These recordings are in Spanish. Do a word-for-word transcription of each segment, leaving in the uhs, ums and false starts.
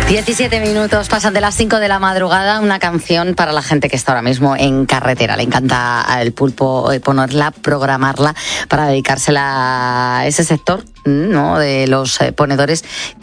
diecisiete minutos pasan de las cinco de la madrugada. Una canción para la gente que está ahora mismo en carretera. Le encanta al Pulpo ponerla, programarla para dedicársela a ese sector, ¿no?, de los ponedores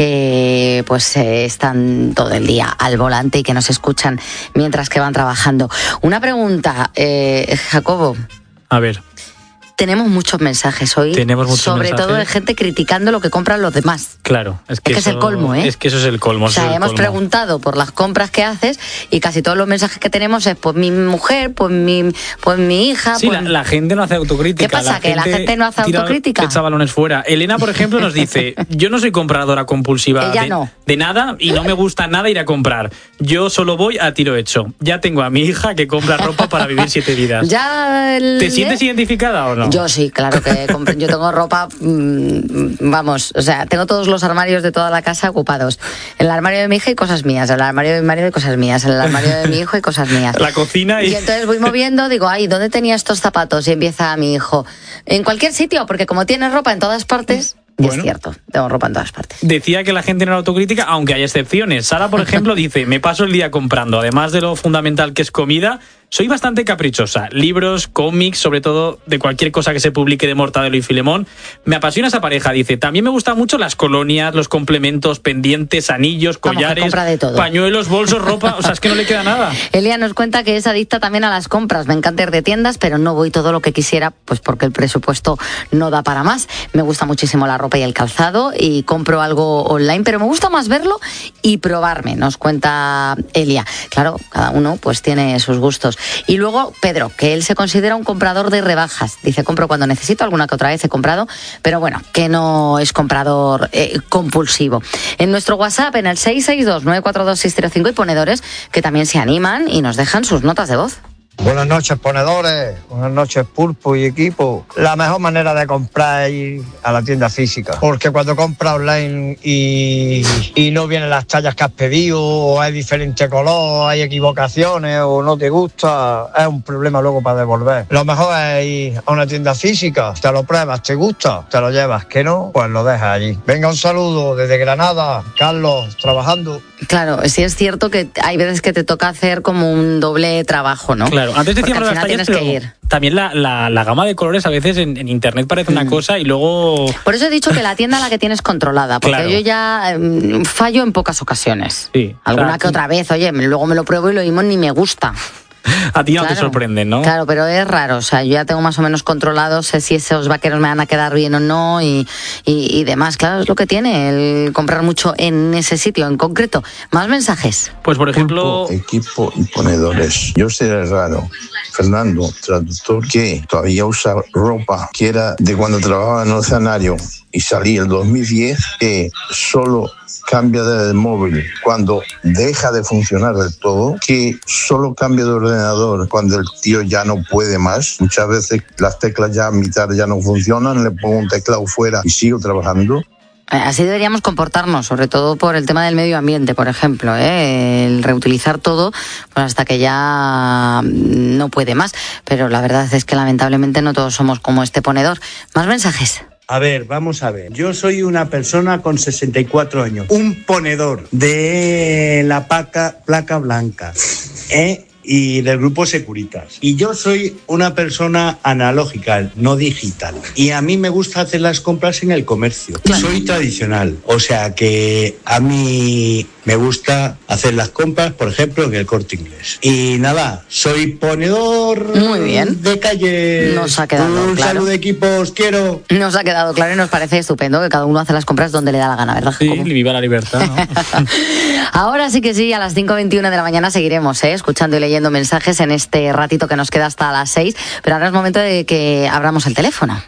que pues eh, están todo el día al volante y que nos escuchan mientras que van trabajando. Una pregunta, eh, Jacobo. A ver. Tenemos muchos mensajes hoy, Tenemos muchos sobre mensajes. todo de gente criticando lo que compran los demás. Claro, es que, es, que eso, es el colmo, ¿eh? Es que eso es el colmo. O sea, hemos colmo. preguntado por las compras que haces y casi todos los mensajes que tenemos es pues mi mujer, pues mi, pues mi hija. Sí, pues... la, la gente no hace autocrítica. ¿Qué pasa? La ¿Que la gente no hace tira, autocrítica? Echa balones fuera. Elena, por ejemplo, nos dice, yo no soy compradora compulsiva Ella de, no. de nada y no me gusta nada ir a comprar. Yo solo voy a tiro hecho. Ya tengo a mi hija que compra ropa para vivir siete vidas. Ya el... ¿Te sientes identificada o no? Yo sí, claro que compro. Yo tengo ropa, mmm, vamos, o sea, tengo todos los armarios de toda la casa ocupados. En el armario de mi hija hay cosas mías, en el armario de mi marido hay cosas mías, en el armario de mi hijo hay cosas mías. La cocina y... Y entonces voy moviendo, digo, ay, ¿dónde tenía estos zapatos? Y empieza mi hijo, en cualquier sitio, porque como tiene ropa en todas partes... Bueno, es cierto, tengo ropa en todas partes. Decía que la gente no era autocrítica, aunque hay excepciones. Sara, por ejemplo, dice, me paso el día comprando, además de lo fundamental que es comida, soy bastante caprichosa. Libros, cómics, sobre todo de cualquier cosa que se publique de Mortadelo y Filemón. Me apasiona esa pareja, dice. También me gustan mucho las colonias, los complementos, pendientes, anillos, collares, compra de todo. Pañuelos, bolsos, ropa. O sea, es que no le queda nada. Elia nos cuenta que es adicta también a las compras. Me encanta ir de tiendas, pero no voy todo lo que quisiera, pues porque el presupuesto no da para más. Me gusta muchísimo la ropa y el calzado y compro algo online, pero me gusta más verlo y probarme, nos cuenta Elia. Claro, cada uno pues tiene sus gustos. Y luego Pedro, que él se considera un comprador de rebajas. Dice, compro cuando necesito, alguna que otra vez he comprado, pero bueno, que no es comprador eh, compulsivo. En nuestro WhatsApp, en el seis seis dos, nueve cuatro dos, seis cero cinco, hay ponedores que también se animan y nos dejan sus notas de voz. Buenas noches, ponedores. Buenas noches, Pulpo y equipo. La mejor manera de comprar es ir a la tienda física. Porque cuando compras online y, y no vienen las tallas que has pedido, o hay diferente color, hay equivocaciones, o no te gusta, es un problema luego para devolver. Lo mejor es ir a una tienda física, te lo pruebas, te gusta, te lo llevas. Que no, pues lo dejas allí. Venga, un saludo desde Granada. Carlos, trabajando. Claro, sí es cierto que hay veces que te toca hacer como un doble trabajo, ¿no? Claro, antes decíamos las tallas, pero que ir. También la, la, la gama de colores a veces en, en internet parece mm. una cosa y luego... Por eso he dicho que la tienda la que tienes controlada, porque claro. yo ya eh, fallo en pocas ocasiones. Sí, Alguna o sea, que otra vez, oye, luego me lo pruebo y lo mismo ni me gusta. A ti no claro, te sorprende, ¿no? Claro, pero es raro, o sea, yo ya tengo más o menos controlado, sé si esos vaqueros me van a quedar bien o no y, y, y demás. Claro, es lo que tiene el comprar mucho en ese sitio en concreto. ¿Más mensajes? Pues, por ejemplo... Pulpo, equipo y ponedores. Yo seré raro. Fernando, traductor, que todavía usa ropa que era de cuando trabajaba en el escenario y salí el dos mil diez, que solo... cambia de móvil cuando deja de funcionar del todo, que solo cambia de ordenador cuando el tío ya no puede más. Muchas veces las teclas ya a mitad ya no funcionan, le pongo un teclado fuera y sigo trabajando. Así deberíamos comportarnos, sobre todo por el tema del medio ambiente, por ejemplo, ¿eh? El reutilizar todo pues hasta que ya no puede más. Pero la verdad es que lamentablemente no todos somos como este ponedor. ¿Más mensajes? A ver, vamos a ver. Yo soy una persona con sesenta y cuatro años, un ponedor de la placa, placa blanca, ¿eh? Y del grupo Securitas. Y yo soy una persona analógica, no digital. Y a mí me gusta hacer las compras en el comercio. Claro. Soy tradicional. O sea que a mí me gusta hacer las compras, por ejemplo, en el Corte Inglés. Y nada, soy ponedor Muy bien. de calle. Nos ha quedado un claro. saludo de equipos, quiero. Nos ha quedado claro y nos parece estupendo que cada uno hace las compras donde le da la gana, ¿verdad, Jacobo? Sí, viva la libertad, ¿no? Ahora sí que sí, a las cinco veintiuno de la mañana seguiremos, ¿eh? escuchando y leyendo mensajes en este ratito que nos queda hasta las seis, pero ahora es momento de que abramos el teléfono.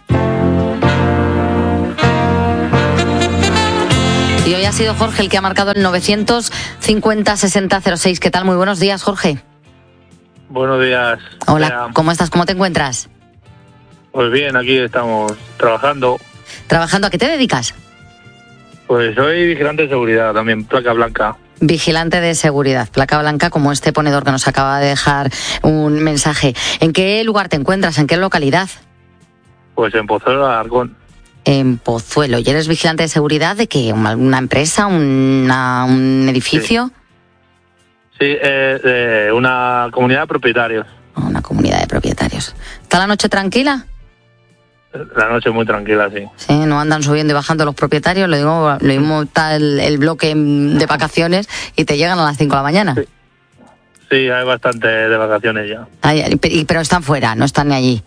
Y hoy ha sido Jorge el que ha marcado el novecientos cincuenta sesenta cero seis. ¿Qué tal? Muy buenos días, Jorge. Buenos días. Hola, Bea. ¿cómo estás? ¿Cómo te encuentras? Pues bien, aquí estamos trabajando. ¿Trabajando? ¿A qué te dedicas? Pues soy vigilante de seguridad también, placa blanca. Vigilante de seguridad, placa blanca, como este ponedor que nos acaba de dejar un mensaje. ¿En qué lugar te encuentras? ¿En qué localidad? Pues en Pozuelo de Alarcón. En Pozuelo. ¿Y eres vigilante de seguridad de qué? ¿Una empresa? Una, ¿Un edificio? Sí, sí eh, de una comunidad de propietarios. Una comunidad de propietarios. ¿Está la noche tranquila? La noche muy tranquila, sí. Sí, no andan subiendo y bajando los propietarios. Lo digo, lo mismo está el, el bloque de vacaciones y te llegan a las cinco de la mañana. Sí, sí, hay bastante de vacaciones ya. Ay, pero están fuera, no están ni allí.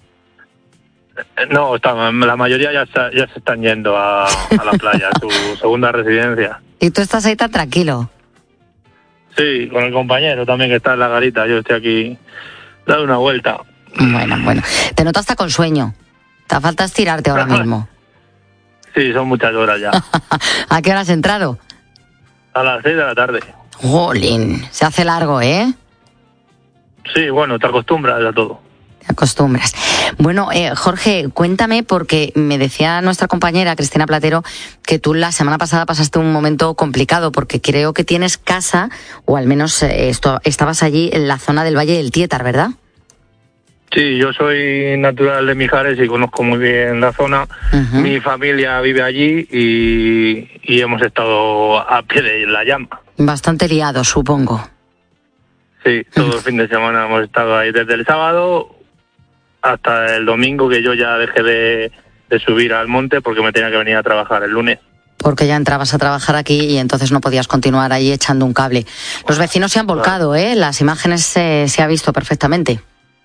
No, están, la mayoría ya, está, ya se están yendo a, a la playa, a su segunda residencia. ¿Y tú estás ahí tan tranquilo? Sí, con el compañero también que está en la garita. Yo estoy aquí dando una vuelta. Bueno, bueno. Te notas hasta con sueño. Te falta estirarte ahora mismo. Sí, son muchas horas ya. ¿A qué hora has entrado? A las seis de la tarde. Jolín, se hace largo, ¿eh? Sí, bueno, te acostumbras a todo. Te acostumbras. Bueno, eh, Jorge, cuéntame, porque me decía nuestra compañera Cristina Platero que tú la semana pasada pasaste un momento complicado, porque creo que tienes casa, o al menos eh, esto, estabas allí en la zona del Valle del Tietar, ¿verdad? Sí, yo soy natural de Mijares y conozco muy bien la zona. Uh-huh. Mi familia vive allí y, y hemos estado a pie de la llama. Bastante liado, supongo. Sí, todo el fin de semana hemos estado ahí desde el sábado hasta el domingo, que yo ya dejé de, de subir al monte porque me tenía que venir a trabajar el lunes. Porque ya entrabas a trabajar aquí y entonces no podías continuar ahí echando un cable. Los vecinos se han volcado, ¿eh? Las imágenes eh, se ha visto perfectamente.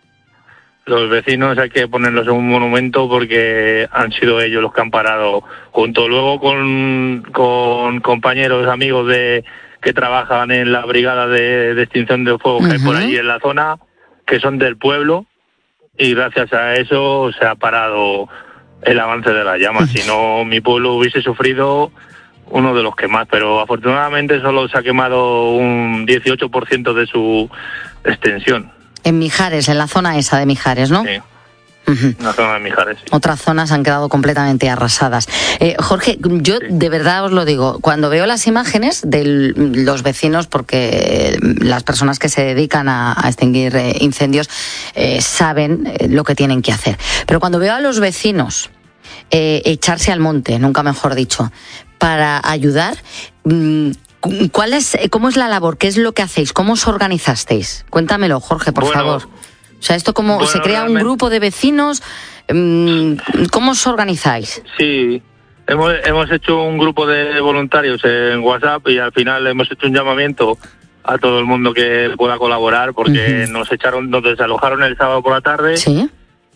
Los vecinos hay que ponerlos en un monumento porque han sido ellos los que han parado, junto luego con, con compañeros, amigos de que trabajan en la brigada de, de extinción de fuego que uh-huh. hay por allí en la zona, que son del pueblo, y gracias a eso se ha parado el avance de las llamas. Si no, mi pueblo hubiese sufrido uno de los que más, pero afortunadamente solo se ha quemado un dieciocho por ciento de su extensión. En Mijares, en la zona esa de Mijares, ¿no? Sí. Uh-huh. La zona de Mijares, sí. Otras zonas han quedado completamente arrasadas. Eh, Jorge, yo sí. de verdad os lo digo, cuando veo las imágenes de los vecinos, porque las personas que se dedican a, a extinguir eh, incendios eh, saben eh, lo que tienen que hacer. Pero cuando veo a los vecinos eh, echarse al monte, nunca mejor dicho, para ayudar... Mmm, ¿Cuál es, ¿Cómo es la labor? ¿Qué es lo que hacéis? ¿Cómo os organizasteis? Cuéntamelo, Jorge, por bueno, favor. O sea, esto como bueno, se crea realmente... un grupo de vecinos. ¿Cómo os organizáis? Sí, hemos, hemos hecho un grupo de voluntarios en WhatsApp y al final hemos hecho un llamamiento a todo el mundo que pueda colaborar porque uh-huh. nos echaron, nos desalojaron el sábado por la tarde. Sí.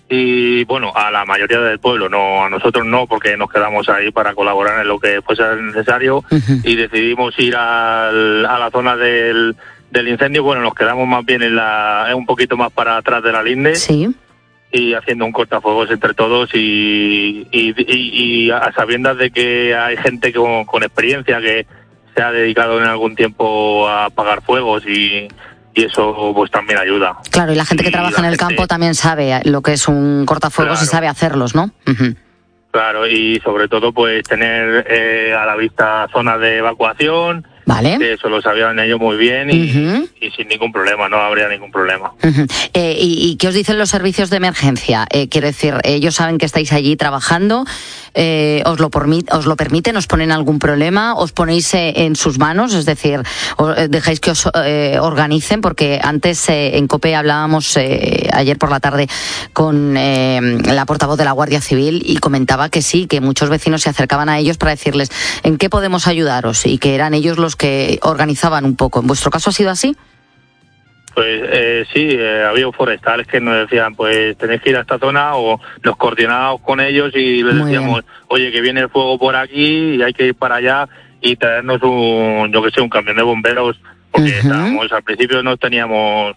Y bueno, a la mayoría del pueblo, no a nosotros no, porque nos quedamos ahí para colaborar en lo que fuese necesario uh-huh. y decidimos ir al, a la zona del, del incendio. Bueno, nos quedamos más bien en la un poquito más para atrás de la linde sí. y haciendo un cortafuegos entre todos y, y, y, y a sabiendas de que hay gente con, con experiencia que se ha dedicado en algún tiempo a apagar fuegos y... y eso pues también ayuda. Claro, y la gente que y trabaja en el gente... campo también sabe lo que es un cortafuegos claro. y sabe hacerlos, ¿no? Uh-huh. Claro, y sobre todo pues tener eh, a la vista zonas de evacuación, vale. que eso lo sabían ellos muy bien y, uh-huh. y sin ningún problema, no habría ningún problema. Uh-huh. Eh, y, ¿Y qué os dicen los servicios de emergencia? Eh, quiero decir, ellos saben que estáis allí trabajando, eh, os, lo permit, os lo permiten, os ponen algún problema, os ponéis eh, en sus manos, es decir, os, eh, dejáis que os eh, organicen, porque antes eh, en COPE hablábamos eh, ayer por la tarde con eh, la portavoz de la Guardia Civil y comentaba que sí, que muchos vecinos se acercaban a ellos para decirles en qué podemos ayudaros y que eran ellos los que organizaban un poco. ¿En vuestro caso ha sido así? Pues eh, sí, eh, había forestales que nos decían, pues tenéis que ir a esta zona, o nos coordinábamos con ellos y les Muy decíamos, bien. oye, que viene el fuego por aquí y hay que ir para allá y traernos un, yo que sé, un camión de bomberos, porque uh-huh. estábamos, al principio no teníamos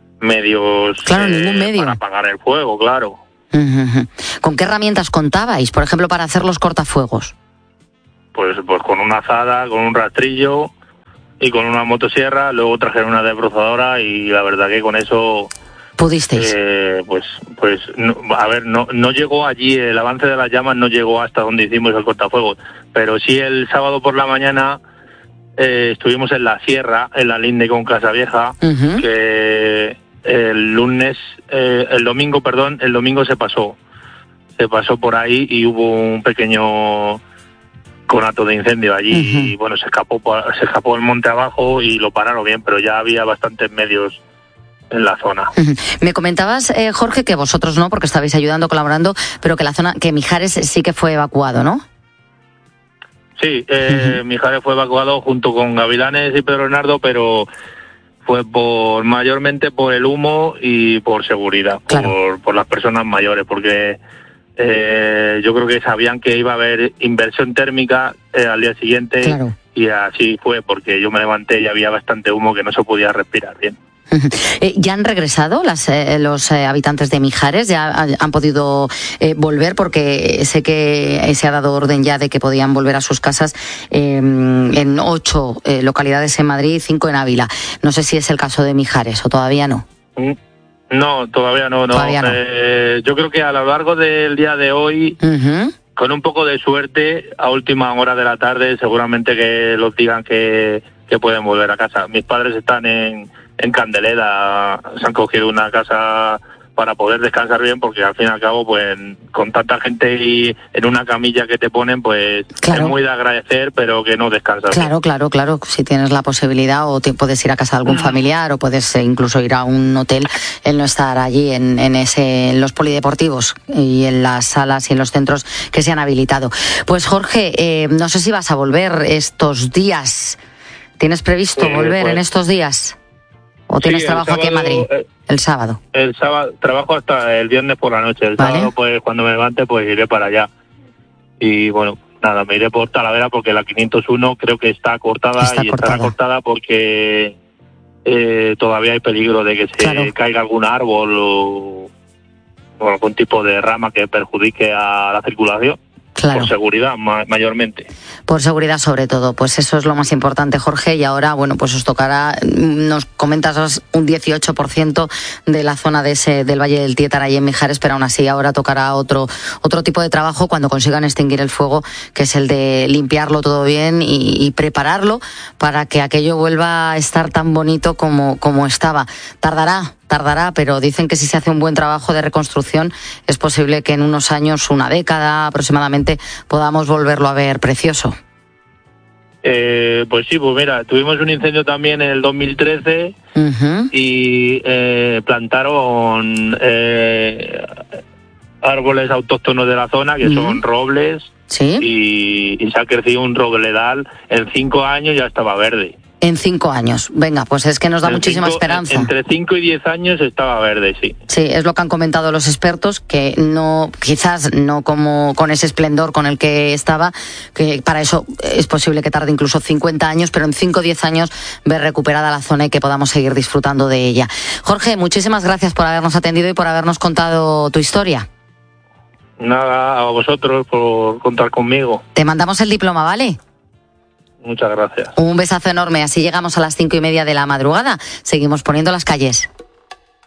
medios claro, eh, ningún medio. para apagar el fuego, claro. Uh-huh. ¿Con qué herramientas contabais, por ejemplo, para hacer los cortafuegos? Pues, pues con una azada, con un rastrillo y con una motosierra, luego trajeron una desbrozadora y la verdad que con eso... ¿Pudisteis? Eh, pues, pues no, a ver, no, no llegó allí, el avance de las llamas no llegó hasta donde hicimos el cortafuegos, pero sí el sábado por la mañana eh, estuvimos en la sierra, en la linde con Casavieja, uh-huh. que el lunes, eh, el domingo, perdón, el domingo se pasó. se pasó por ahí y hubo un pequeño conato de incendio allí. Uh-huh. Y bueno, se escapó se escapó el monte abajo y lo pararon bien, pero ya había bastantes medios en la zona. Uh-huh. Me comentabas, eh, Jorge, que vosotros no, porque estabais ayudando, colaborando, pero que la zona, que Mijares sí que fue evacuado, ¿no? Sí, eh, uh-huh. Mijares fue evacuado junto con Gavilanes y Pedro Bernardo, pero fue por mayormente por el humo y por seguridad, claro. por, por las personas mayores, porque eh, yo creo que sabían que iba a haber inversión térmica eh, al día siguiente, claro. Y así fue, porque yo me levanté y había bastante humo que no se podía respirar bien. Eh, ¿Ya han regresado las, eh, los eh, habitantes de Mijares? ¿Ya han, han podido eh, volver? Porque sé que se ha dado orden ya de que podían volver a sus casas eh, en ocho eh, localidades en Madrid y cinco en Ávila. No sé si es el caso de Mijares o todavía no. No, todavía no. no. Todavía no. Eh, yo creo que a lo largo del día de hoy, uh-huh. con un poco de suerte, a última hora de la tarde, seguramente que los digan que, que pueden volver a casa. Mis padres están en... en Candeleda, se han cogido una casa para poder descansar bien, porque al fin y al cabo, pues con tanta gente y en una camilla que te ponen, pues claro. Es muy de agradecer, pero que no descansas. Claro, bien. claro, claro. Si tienes la posibilidad o te puedes ir a casa de algún familiar o puedes incluso ir a un hotel, el no estar allí en, en ese, en los polideportivos y en las salas y en los centros que se han habilitado. Pues Jorge, eh, no sé si vas a volver estos días. ¿Tienes previsto eh, volver pues... en estos días? ¿O tienes sí, trabajo sábado, aquí en Madrid? Eh, el sábado. El sábado, trabajo hasta el viernes por la noche. El ¿Vale? sábado, pues cuando me levante, pues iré para allá. Y bueno, nada, me iré por Talavera porque la quinientos uno creo que está cortada está y cortada. Estará cortada porque eh, todavía hay peligro de que se claro. caiga algún árbol o, o algún tipo de rama que perjudique a la circulación. Claro. Por seguridad, ma- mayormente. Por seguridad, sobre todo. Pues eso es lo más importante, Jorge. Y ahora, bueno, pues os tocará, nos comentas un dieciocho por ciento de la zona de ese del Valle del Tiétara y en Mijares, pero aún así ahora tocará otro otro tipo de trabajo cuando consigan extinguir el fuego, que es el de limpiarlo todo bien y, y prepararlo para que aquello vuelva a estar tan bonito como, como estaba. Tardará. Tardará, pero dicen que si se hace un buen trabajo de reconstrucción es posible que en unos años, una década aproximadamente, podamos volverlo a ver precioso. Eh, pues sí, pues mira, tuvimos un incendio también en el dos mil trece uh-huh. y eh, plantaron eh, árboles autóctonos de la zona, que uh-huh. son robles, ¿sí? y, y se ha crecido un robledal, en cinco años ya estaba verde. En cinco años. Venga, pues es que nos da en muchísima cinco, esperanza. Entre cinco y diez años estaba verde, sí. Sí, es lo que han comentado los expertos, que no, quizás no como con ese esplendor con el que estaba, que para eso es posible que tarde incluso cincuenta años, pero en cinco o diez años ver recuperada la zona y que podamos seguir disfrutando de ella. Jorge, muchísimas gracias por habernos atendido y por habernos contado tu historia. Nada, a vosotros por contar conmigo. Te mandamos el diploma, ¿vale? Muchas gracias. Un besazo enorme. Así llegamos a las cinco y media de la madrugada. Seguimos poniendo las calles.